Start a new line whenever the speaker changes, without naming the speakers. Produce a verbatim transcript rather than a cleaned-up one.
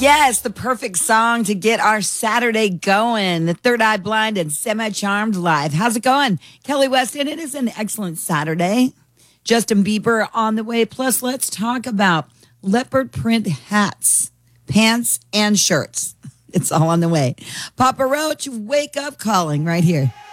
Yes, the perfect song to get our Saturday going. The Third Eye Blind and Semi-Charmed live. How's it going? Kelly Weston, it is an excellent Saturday. Justin Bieber on the way. Plus, let's talk about leopard print hats, pants, and shirts. It's all on the way. Papa Roach, wake up calling right here.